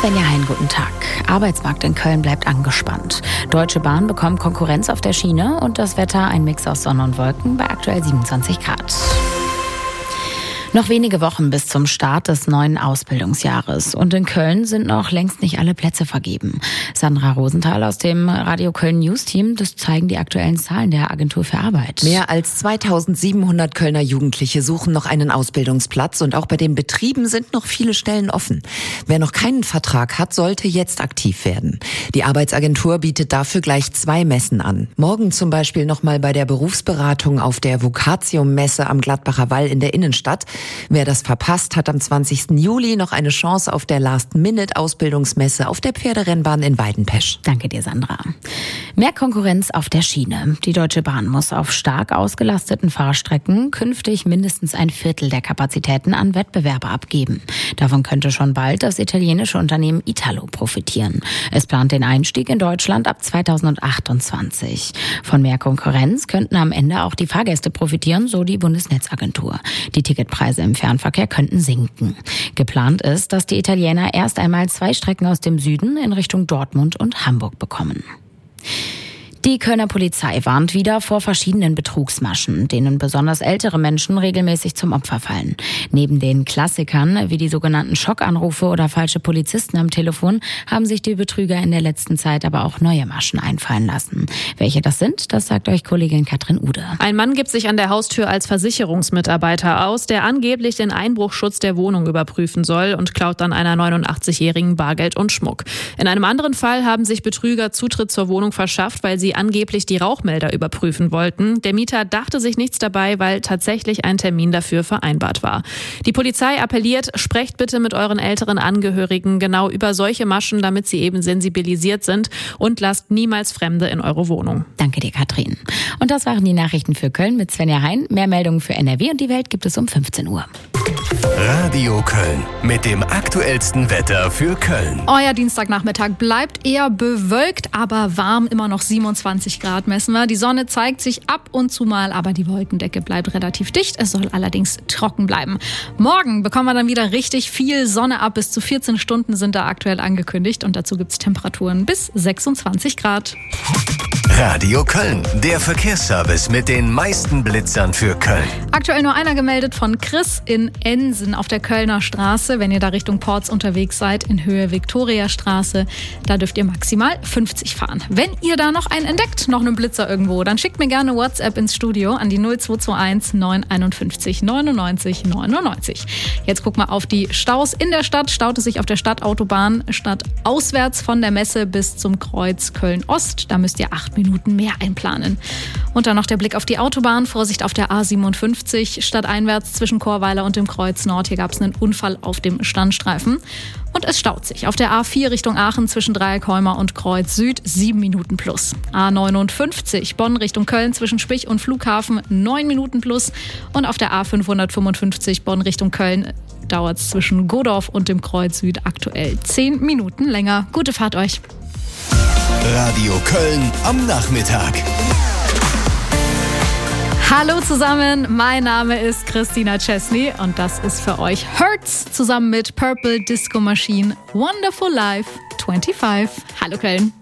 Svenja Hein, guten Tag. Arbeitsmarkt in Köln bleibt angespannt. Deutsche Bahn bekommt Konkurrenz auf der Schiene und das Wetter ein Mix aus Sonne und Wolken bei aktuell 27 Grad. Noch wenige Wochen bis zum Start des neuen Ausbildungsjahres. Und in Köln sind noch längst nicht alle Plätze vergeben. Sandra Rosenthal aus dem Radio Köln News Team, das zeigen die aktuellen Zahlen der Agentur für Arbeit. Mehr als 2700 Kölner Jugendliche suchen noch einen Ausbildungsplatz und auch bei den Betrieben sind noch viele Stellen offen. Wer noch keinen Vertrag hat, sollte jetzt aktiv werden. Die Arbeitsagentur bietet dafür gleich 2 Messen an. Morgen zum Beispiel nochmal bei der Berufsberatung auf der Vocatium-Messe am Gladbacher Wall in der Innenstadt. Wer das verpasst, hat am 20. Juli noch eine Chance auf der Last-Minute-Ausbildungsmesse auf der Pferderennbahn in Weidenpesch. Danke dir, Sandra. Mehr Konkurrenz auf der Schiene. Die Deutsche Bahn muss auf stark ausgelasteten Fahrstrecken künftig mindestens 1/4 der Kapazitäten an Wettbewerber abgeben. Davon könnte schon bald das italienische Unternehmen Italo profitieren. Es plant den Einstieg in Deutschland ab 2028. Von mehr Konkurrenz könnten am Ende auch die Fahrgäste profitieren, so die Bundesnetzagentur. Die Ticketpreise im Fernverkehr könnten sinken. Geplant ist, dass die Italiener erst einmal 2 Strecken aus dem Süden in Richtung Dortmund und Hamburg bekommen. Die Kölner Polizei warnt wieder vor verschiedenen Betrugsmaschen, denen besonders ältere Menschen regelmäßig zum Opfer fallen. Neben den Klassikern wie die sogenannten Schockanrufe oder falsche Polizisten am Telefon haben sich die Betrüger in der letzten Zeit aber auch neue Maschen einfallen lassen. Welche das sind, das sagt euch Kollegin Katrin Ude. Ein Mann gibt sich an der Haustür als Versicherungsmitarbeiter aus, der angeblich den Einbruchschutz der Wohnung überprüfen soll und klaut dann einer 89-Jährigen Bargeld und Schmuck. In einem anderen Fall haben sich Betrüger Zutritt zur Wohnung verschafft, weil sie angeblich die Rauchmelder überprüfen wollten. Der Mieter dachte sich nichts dabei, weil tatsächlich ein Termin dafür vereinbart war. Die Polizei appelliert, sprecht bitte mit euren älteren Angehörigen genau über solche Maschen, damit sie eben sensibilisiert sind, und lasst niemals Fremde in eure Wohnung. Danke dir, Katrin. Und das waren die Nachrichten für Köln mit Svenja Hein. Mehr Meldungen für NRW und die Welt gibt es um 15 Uhr. Radio Köln mit dem aktuellsten Wetter für Köln. Euer Dienstagnachmittag bleibt eher bewölkt, aber warm, immer noch 27 Grad messen wir. Die Sonne zeigt sich ab und zu mal, aber die Wolkendecke bleibt relativ dicht. Es soll allerdings trocken bleiben. Morgen bekommen wir dann wieder richtig viel Sonne ab. Bis zu 14 Stunden sind da aktuell angekündigt und dazu gibt es Temperaturen bis 26 Grad. Radio Köln, der Verkehrsservice mit den meisten Blitzern für Köln. Aktuell nur einer gemeldet von Chris in Ensen auf der Kölner Straße. Wenn ihr da Richtung Porz unterwegs seid, in Höhe Viktoriastraße, da dürft ihr maximal 50 fahren. Wenn ihr da noch einen entdeckt, noch einen Blitzer irgendwo, dann schickt mir gerne WhatsApp ins Studio an die 0221 951 99 99. Jetzt guck mal auf die Staus in der Stadt. Staut es sich auf der Stadtautobahn stadtauswärts von der Messe bis zum Kreuz Köln-Ost. Da müsst ihr 8 Minuten mehr einplanen. Und dann noch der Blick auf die Autobahn. Vorsicht auf der A57 stadteinwärts zwischen Chorweiler und dem Kreuz Nord. Hier gab es einen Unfall auf dem Standstreifen. Und es staut sich auf der A4 Richtung Aachen zwischen Dreieckholmer und Kreuz Süd 7 Minuten plus. A59 Bonn Richtung Köln zwischen Spich und Flughafen 9 Minuten plus. Und auf der A555 Bonn Richtung Köln dauert es zwischen Godorf und dem Kreuz Süd aktuell 10 Minuten länger. Gute Fahrt euch. Radio Köln am Nachmittag. Hallo zusammen, mein Name ist Christina Chesney und das ist für euch Hurts zusammen mit Purple Disco Machine Wonderful Life 25. Hallo Köln.